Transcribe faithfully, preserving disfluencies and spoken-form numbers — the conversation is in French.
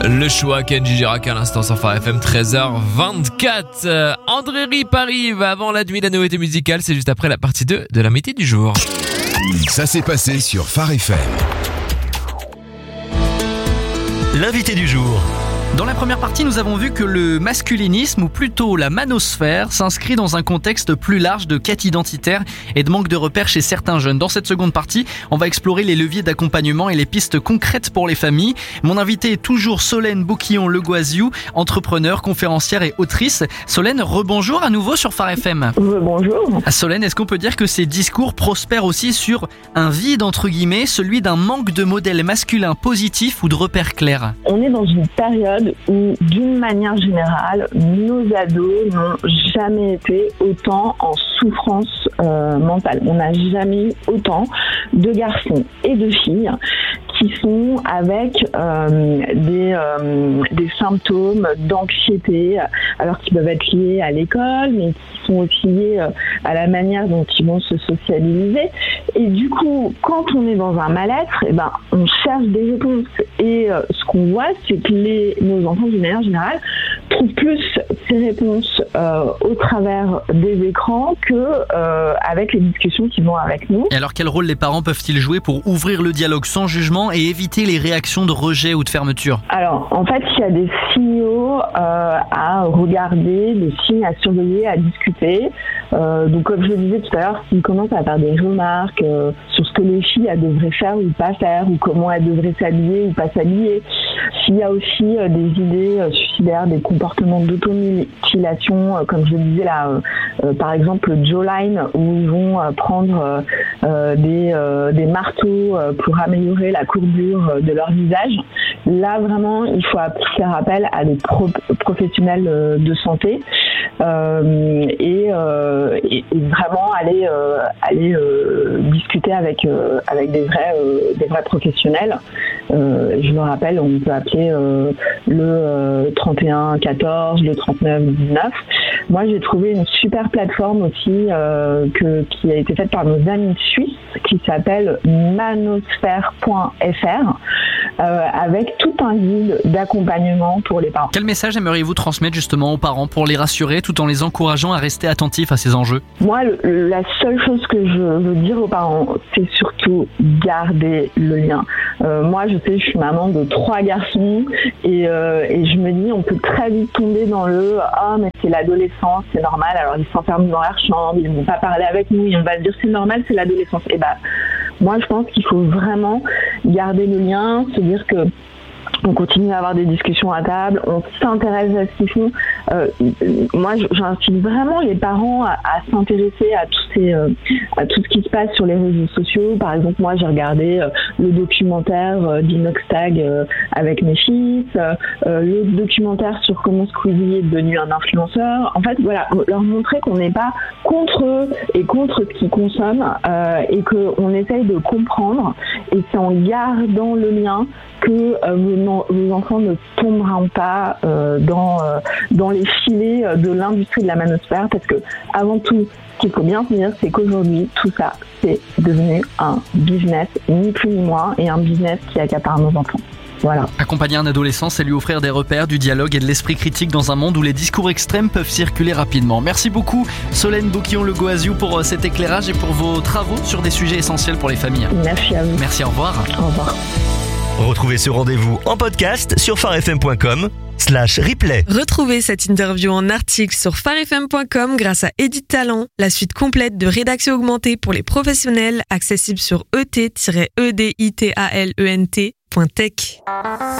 Le choix Kenji Girac à l'instant sur Phare F M, treize heures vingt-quatre. Euh, André Rip arrive avant la nuit, la nouveauté musicale, c'est juste après la partie deux de la météo du jour. Ça s'est passé sur Phare F M. L'invité du jour. Dans la première partie, nous avons vu que le masculinisme, ou plutôt la manosphère, s'inscrit dans un contexte plus large de quête identitaire et de manque de repères chez certains jeunes. Dans cette seconde partie, on va explorer les leviers d'accompagnement et les pistes concrètes pour les familles. Mon invité est toujours Solène Bouquillon-Legoisiou, entrepreneure, conférencière et autrice. Solène, rebonjour à nouveau sur Phare F M. Bonjour. Solène, est-ce qu'on peut dire que ces discours prospèrent aussi sur un vide, entre guillemets, celui d'un manque de modèles masculins positifs ou de repères clairs? On est dans une période où, d'une manière générale, nos ados n'ont jamais été autant en souffrance euh, mentale. On n'a jamais eu autant de garçons et de filles qui sont avec euh, des, euh, des symptômes d'anxiété, alors qu'ils peuvent être liés à l'école, mais qui sont aussi liés euh, à la manière dont ils vont se socialiser. Et du coup, quand on est dans un mal-être, eh ben, on cherche des réponses. Et euh, ce qu'on voit, c'est que les, nos enfants, d'une manière générale, trouvent plus ces réponses euh, au travers des écrans que euh, avec les discussions qui vont avec nous. Et alors, quel rôle les parents peuvent-ils jouer pour ouvrir le dialogue sans jugement et éviter les réactions de rejet ou de fermeture? Alors, en fait, il y a des signaux euh, à regarder, des signes à surveiller, à discuter. Euh, donc, comme je le disais tout à l'heure, s'ils commencent à faire des remarques euh, sur ce que les filles elles devraient faire ou pas faire, ou comment elles devraient s'habiller ou pas s'habiller, s'il y a aussi euh, des idées euh, suicidaires, des comportements d'automutilation, euh, comme je le disais là, euh, euh, par exemple Jawline, où ils vont euh, prendre euh, des, euh, des marteaux euh, pour améliorer la courbure de leur visage. Là, vraiment, il faut faire appel à des pro- professionnels euh, de santé euh, et, euh, et, et vraiment aller, euh, aller euh, discuter avec, euh, avec des vrais, euh, des vrais professionnels. Euh, je me rappelle, on peut appeler euh, le euh, trente et un quatorze, le trente-neuf dix-neuf. Moi, j'ai trouvé une super plateforme aussi euh, que, qui a été faite par nos amis suisses, qui s'appelle manosphère point f r, euh, avec tout un guide d'accompagnement pour les parents. Quel message aimeriez-vous transmettre justement aux parents pour les rassurer tout en les encourageant à rester attentifs à ces enjeux? Moi, le, la seule chose que je veux dire aux parents, c'est surtout garder le lien. Euh, moi, je sais, je suis maman de trois garçons et, euh, et je me dis, on peut très vite tomber dans le « Ah, mais c'est l'adolescence, c'est normal, alors ils s'enferment dans leur chambre, ils ne vont pas parler avec nous, et on va se dire c'est normal, c'est l'adolescence. » Et ben, moi, je pense qu'il faut vraiment garder le lien, se dire que on continue à avoir des discussions à table, on s'intéresse à ce qu'ils font. Euh, moi, j'incite vraiment les parents à, à s'intéresser à, tous ces, euh, à tout ce qui se passe sur les réseaux sociaux. Par exemple, moi, j'ai regardé euh, le documentaire euh, d'Inoxtag euh, avec mes fils, euh, le documentaire sur comment Squeezie est devenu un influenceur. En fait, voilà, leur montrer qu'on n'est pas contre eux et contre ce qu'ils consomment euh, et qu'on essaye de comprendre. Et c'est en gardant le lien que euh, vos, vos enfants ne tomberont pas euh, dans, euh, dans les filets de l'industrie de la manosphère, parce que avant tout, ce qu'il faut bien se dire, c'est qu'aujourd'hui, tout ça, c'est devenu un business, ni plus ni moins, et un business qui accapare nos enfants. Voilà. Accompagner un adolescent, c'est lui offrir des repères, du dialogue et de l'esprit critique dans un monde où les discours extrêmes peuvent circuler rapidement. Merci beaucoup Solène Bouquillon-Legoisiou pour cet éclairage et pour vos travaux sur des sujets essentiels pour les familles. Merci à vous. Merci, au revoir. Au revoir. Retrouvez ce rendez-vous en podcast sur pharefm point com slash replay. Retrouvez cette interview en article sur pharefm point com grâce à Edit Talent, la suite complète de rédaction augmentée pour les professionnels, accessible sur e t tiret e d i t a l e n t point tech.